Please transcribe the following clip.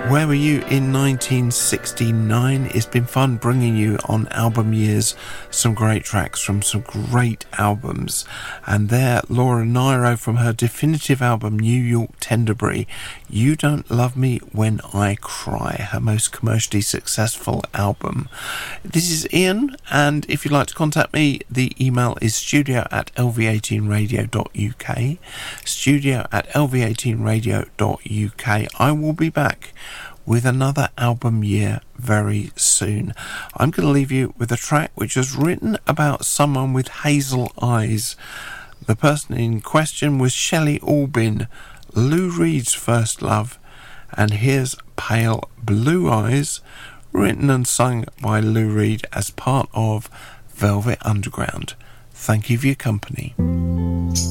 Where were you in 1969? It's been fun bringing you on album years some great tracks from some great albums. And there, Laura Nyro from her definitive album New York Tenderbury, You Don't Love Me When I Cry, her most commercially successful album. This is Ian, and if you'd like to contact me, the email is studio@lv18radio.uk, studio@lv18radio.uk. I will be back with another album year very soon. I'm going to leave you with a track which was written about someone with hazel eyes. The person in question was Shelley Albin, Lou Reed's first love, and here's Pale Blue Eyes, written and sung by Lou Reed as part of Velvet Underground. Thank you for your company.